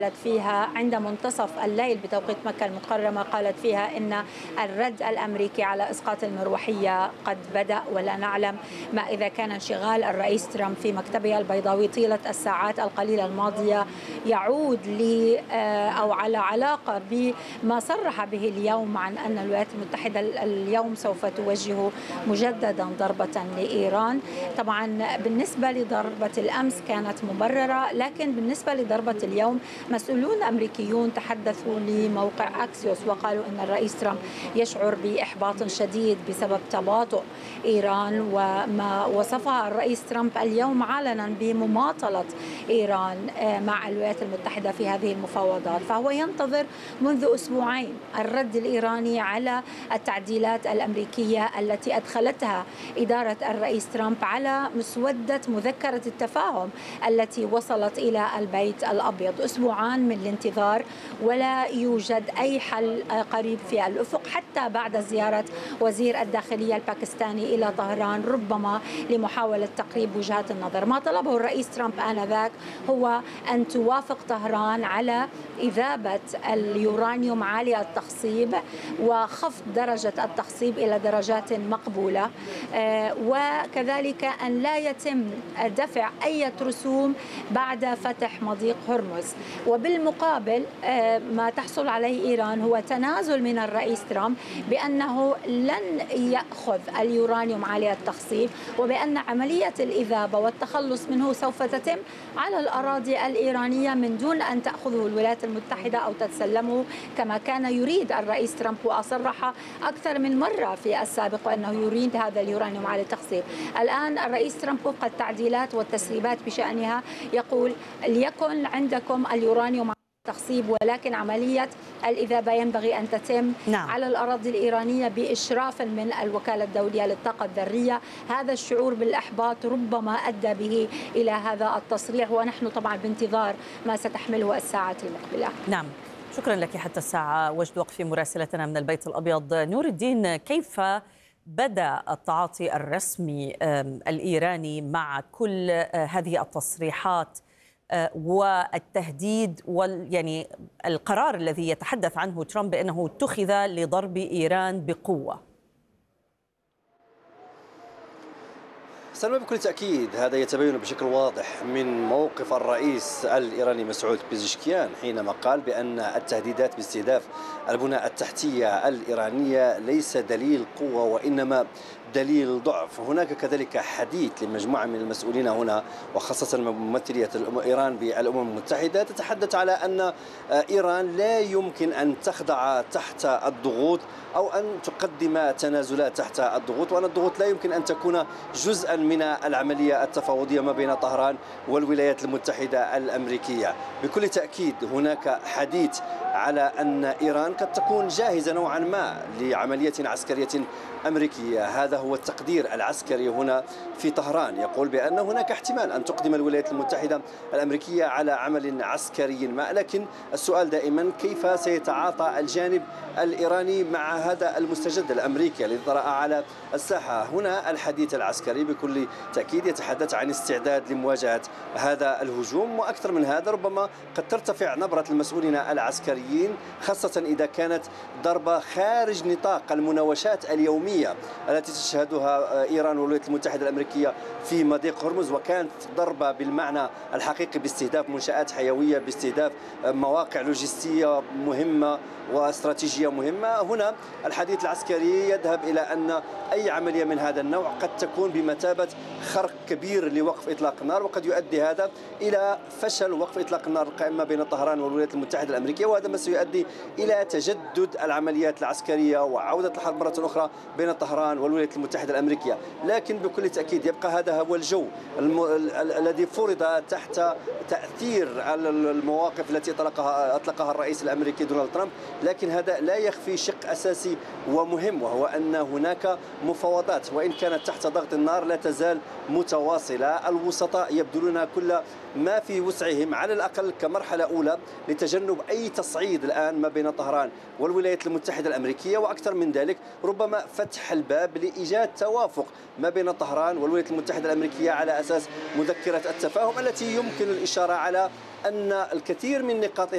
قالت فيها عند منتصف الليل بتوقيت مكة المكرمة، قالت فيها إن الرد الأمريكي على إسقاط المروحية قد بدأ، ولا نعلم ما إذا كان انشغال الرئيس ترامب في مكتبه البيضاوي طيلة الساعات القليلة الماضية يعود أو على علاقة بما صرح به اليوم عن أن الولايات المتحدة اليوم سوف توجه مجددا ضربة لإيران. طبعا بالنسبة لضربة الأمس كانت مبررة، لكن بالنسبة لضربة اليوم مسؤولون أمريكيون تحدثوا لموقع أكسيوس وقالوا أن الرئيس ترامب يشعر بإحباط شديد بسبب تباطؤ إيران، وما وصفها الرئيس ترامب اليوم علنا بمماطلة إيران مع الولايات المتحدة في هذه المفاوضات. فهو ينتظر منذ أسبوعين الرد الإيراني على التعديلات الأمريكية التي أدخلتها إدارة الرئيس ترامب على مسودة مذكرة التفاهم التي وصلت إلى البيت الأبيض. أسبوعان من الانتظار ولا يوجد أي حل قريب في الأفق، حتى بعد زيارة وزير الداخلية الباكستاني إلى طهران ربما لمحاولة تقريب وجهات النظر. ما طلبه الرئيس ترامب آنذاك هو أن توافق طهران على إذابة اليورانيوم عالي التخصيب وخفض درجة التخصيب إلى درجات مقبولة، وكذلك أن لا يتم دفع أي رسوم بعد فتح مضيق هرمز. وبالمقابل ما تحصل عليه إيران هو تنازل من الرئيس ترامب بأنه لن يأخذ اليورانيوم عالي التخصيب، وبأن عملية الإذابة والتخلص منه سوف تتم على الأراضي الإيرانية من دون أن تأخذه الولايات المتحدة أو تتسلمه كما كان يريد الرئيس ترامب، وأصرح أكثر من مرة في السابق أنه يريد هذا اليورانيوم عالي التخصيب. الآن الرئيس ترامب وفق التعديلات والتسريبات بشأنها يقول ليكن عندكم اليورانيوم تخصيب، ولكن عملية الإذابة ينبغي أن تتم على الأراضي الإيرانية بإشراف من الوكالة الدولية للطاقة الذرية. هذا الشعور بالإحباط ربما أدى به إلى هذا التصريح، ونحن طبعا بانتظار ما ستحمله الساعات المقبلة. نعم، شكرا لك حتى الساعة. وجد وقفي مراسلتنا من البيت الأبيض. نور الدين، كيف بدأ التعاطي الرسمي الإيراني مع كل هذه التصريحات والتهديد يعني القرار الذي يتحدث عنه ترامب بأنه اتخذ لضرب إيران بقوة؟ سلمى، بكل تأكيد هذا يتبين بشكل واضح من موقف الرئيس الإيراني مسعود بيزشكيان حينما قال بأن التهديدات باستهداف البنى التحتية الإيرانية ليس دليل قوة وإنما دليل ضعف. هناك كذلك حديث لمجموعة من المسؤولين هنا وخاصة ممثلية إيران بالأمم المتحدة تتحدث على أن إيران لا يمكن أن تخضع تحت الضغوط أو أن تقدم تنازلات تحت الضغوط، وأن الضغوط لا يمكن أن تكون جزءا من العملية التفاوضية ما بين طهران والولايات المتحدة الأمريكية. بكل تأكيد هناك حديث على أن إيران قد تكون جاهزة نوعا ما لعملية عسكرية أمريكية. هذا هو التقدير العسكري هنا في طهران، يقول بأن هناك احتمال أن تقدم الولايات المتحدة الأمريكية على عمل عسكري ما، لكن السؤال دائما كيف سيتعاطى الجانب الإيراني مع هذا المستجد الأمريكي الذي طرأ على الساحة. هنا الحديث العسكري بكل تأكيد يتحدث عن استعداد لمواجهة هذا الهجوم، وأكثر من هذا ربما قد ترتفع نبرة المسؤولين العسكريين، خاصة إذا كانت ضربة خارج نطاق المناوشات اليومية التي تشهدها إيران والولايات المتحدة الأمريكية في مضيق هرمز، وكانت ضربة بالمعنى الحقيقي باستهداف منشآت حيوية، باستهداف مواقع لوجستية مهمة واستراتيجية مهمة. هنا الحديث العسكري يذهب إلى أن أي عملية من هذا النوع قد تكون بمثابة خرق كبير لوقف إطلاق النار، وقد يؤدي هذا إلى فشل وقف إطلاق النار القائمة بين طهران والولايات المتحدة الأمريكية، وهذا ما سيؤدي إلى تجدد العمليات العسكرية وعودة الحرب مرة أخرى بين طهران والولايات المتحدة الأمريكية. لكن بكل تأكيد يبقى هذا هو الجو الذي فرض تحت تأثير المواقف التي أطلقها الرئيس الأمريكي دونالد ترامب، لكن هذا لا يخفي شق أساسي ومهم، وهو أن هناك مفاوضات وإن كانت تحت ضغط النار لا تزال متواصلة. الوسطاء يبذلون كل ما في وسعهم على الأقل كمرحلة أولى لتجنب أي تصعيد الآن ما بين طهران والولايات المتحدة الأمريكية، وأكثر من ذلك ربما فتح الباب لإيجاد توافق ما بين طهران والولايات المتحدة الأمريكية على أساس مذكرة التفاهم التي يمكن الإشارة على أن الكثير من نقاط